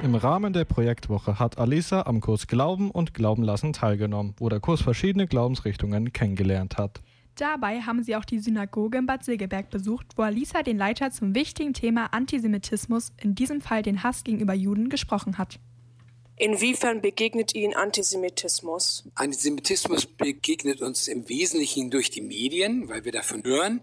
Im Rahmen der Projektwoche hat Alisa am Kurs Glauben und Glauben lassen teilgenommen, wo der Kurs verschiedene Glaubensrichtungen kennengelernt hat. Dabei haben sie auch die Synagoge in Bad Segeberg besucht, wo Alisa den Leiter zum wichtigen Thema Antisemitismus, in diesem Fall den Hass gegenüber Juden, gesprochen hat. Inwiefern begegnet Ihnen Antisemitismus? Antisemitismus begegnet uns im Wesentlichen durch die Medien, weil wir davon hören.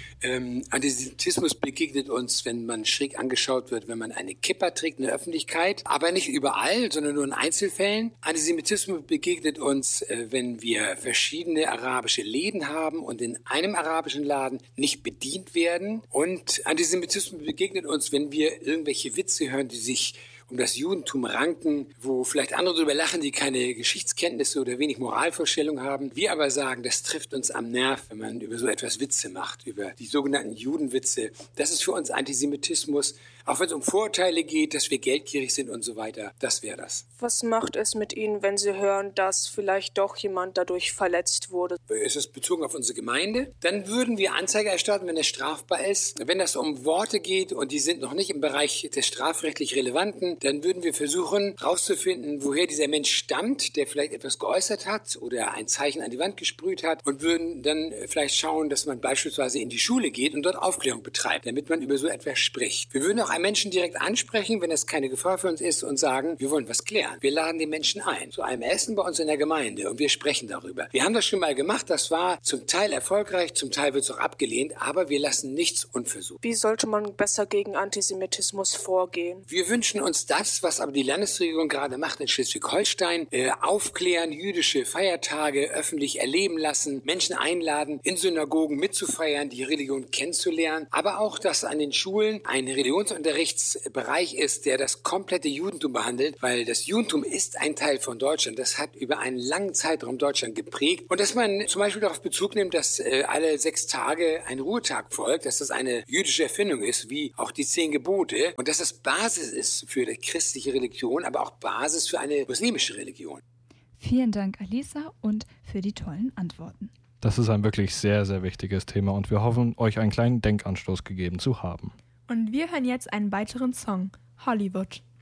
Antisemitismus begegnet uns, wenn man schräg angeschaut wird, wenn man eine Kippa trägt in der Öffentlichkeit, aber nicht überall, sondern nur in Einzelfällen. Antisemitismus begegnet uns, wenn wir verschiedene arabische Läden haben und in einem arabischen Laden nicht bedient werden. Und Antisemitismus begegnet uns, wenn wir irgendwelche Witze hören, die sich um das Judentum ranken, wo vielleicht andere darüber lachen, die keine Geschichtskenntnisse oder wenig Moralvorstellung haben. Wir aber sagen, das trifft uns am Nerv, wenn man über so etwas Witze macht, über die sogenannten Judenwitze. Das ist für uns Antisemitismus, auch wenn es um Vorurteile geht, dass wir geldgierig sind und so weiter. Das wäre das. Was macht es mit Ihnen, wenn Sie hören, dass vielleicht doch jemand dadurch verletzt wurde? Ist es bezogen auf unsere Gemeinde? Dann würden wir Anzeige erstatten, wenn es strafbar ist. Wenn das um Worte geht und die sind noch nicht im Bereich des strafrechtlich Relevanten, dann würden wir versuchen, herauszufinden, woher dieser Mensch stammt, der vielleicht etwas geäußert hat oder ein Zeichen an die Wand gesprüht hat, und würden dann vielleicht schauen, dass man beispielsweise in die Schule geht und dort Aufklärung betreibt, damit man über so etwas spricht. Wir würden auch einen Menschen direkt ansprechen, wenn es keine Gefahr für uns ist, und sagen, wir wollen was klären. Wir laden den Menschen ein zu einem Essen bei uns in der Gemeinde und wir sprechen darüber. Wir haben das schon mal gemacht, das war zum Teil erfolgreich, zum Teil wird es auch abgelehnt, aber wir lassen nichts unversucht. Wie sollte man besser gegen Antisemitismus vorgehen? Wir wünschen uns das, was aber die Landesregierung gerade macht in Schleswig-Holstein, aufklären, jüdische Feiertage öffentlich erleben lassen, Menschen einladen, in Synagogen mitzufeiern, die Religion kennenzulernen, aber auch, dass an den Schulen ein Religionsunterrichtsbereich ist, der das komplette Judentum behandelt, weil das Judentum ist ein Teil von Deutschland, das hat über einen langen Zeitraum Deutschland geprägt, und dass man zum Beispiel darauf Bezug nimmt, dass alle 6 Tage ein Ruhetag folgt, dass das eine jüdische Erfindung ist, wie auch die 10 Gebote, und dass das Basis ist für die christliche Religion, aber auch Basis für eine muslimische Religion. Vielen Dank, Alisa, und für die tollen Antworten. Das ist ein wirklich sehr, sehr wichtiges Thema und wir hoffen, euch einen kleinen Denkanstoß gegeben zu haben. Und wir hören jetzt einen weiteren Song, Hollywood.